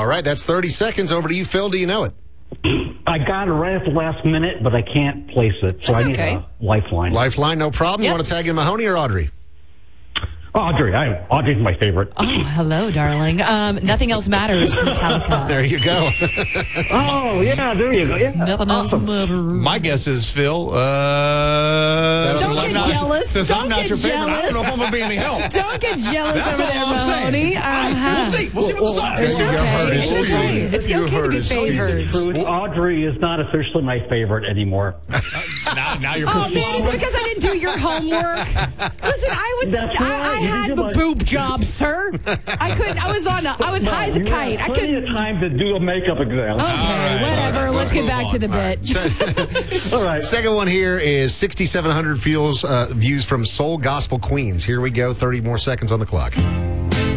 All right, that's 30 seconds. Over to you, Phil. Do you know it? I got it right at the last minute, but I can't place it, so I need a lifeline. Lifeline, no problem. You want to tag in Mahoney or Audrey? Audrey. Audrey's my favorite. Oh, hello, darling. Nothing Else Matters, Metallica. There you go. Oh, yeah, there you go. Yeah. Nothing else matters. My guess is, Phil, Don't get jealous. Since I'm not your favorite, I don't know jealous. if I'm going to be any help. Don't get jealous over there, Mahoney. We'll see. We'll see what the song is. It's okay. It's okay to be favored. Truth, Audrey is not officially my favorite anymore. Now you're Oh, man, it's because I didn't do your homework. Listen, I had a boob job, sir. I was high as a kite. I plenty couldn't. of time to do a makeup exam. Okay, whatever. Let's get back to the bit. All right. Second one here is 6,700 views from Soul Gospel Queens. Here we go. 30 more seconds on the clock.